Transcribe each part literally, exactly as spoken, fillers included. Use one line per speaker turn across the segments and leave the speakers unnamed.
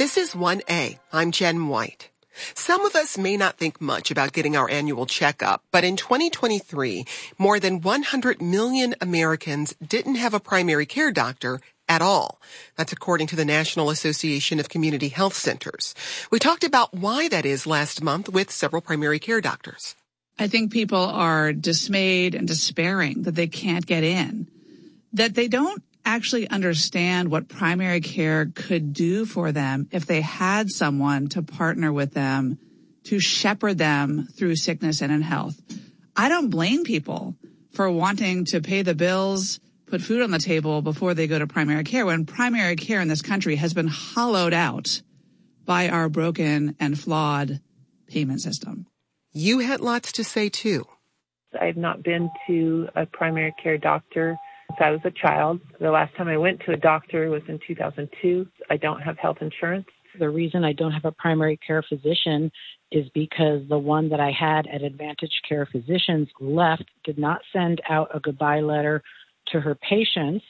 This is one A. I'm Jen White. Some of us may not think much about getting our annual checkup, but in twenty twenty-three, more than one hundred million Americans didn't have a primary care doctor at all. That's according to the National Association of Community Health Centers. We talked about why that is last month with several primary care doctors.
I think people are dismayed and despairing that they can't get in, that they don't actually understand what primary care could do for them if they had someone to partner with them, to shepherd them through sickness and in health. I don't blame people for wanting to pay the bills, put food on the table before they go to primary care, when primary care in this country has been hollowed out by our broken and flawed payment system.
You had lots to say, too.
I've not been to a primary care doctor since I was a child. The last time I went to a doctor was in two thousand two. I don't have health insurance.
The reason I don't have a primary care physician is because the one that I had at Advantage Care Physicians left, did not send out a goodbye letter to her patients,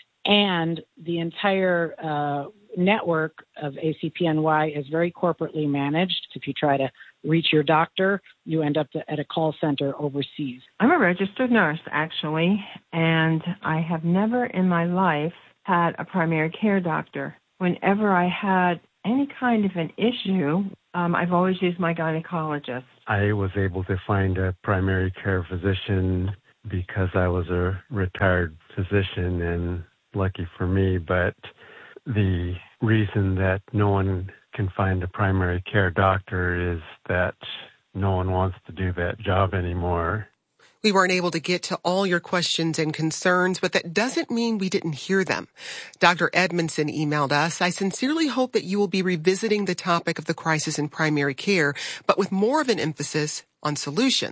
and the entire uh, network of A C P N Y is very corporately managed. If you try to reach your doctor, you end up at a call center overseas.
I'm a registered nurse, actually, and I have never in my life had a primary care doctor. Whenever I had any kind of an issue, um, I've always used my gynecologist.
I was able to find a primary care physician because I was a retired physician, and lucky for me, but the reason that no one can find a primary care doctor is that no one wants to do that job anymore.
We weren't able to get to all your questions and concerns, but that doesn't mean we didn't hear them. Doctor Edmondson emailed us, "I sincerely hope that you will be revisiting the topic of the crisis in primary care, but with more of an emphasis on solutions."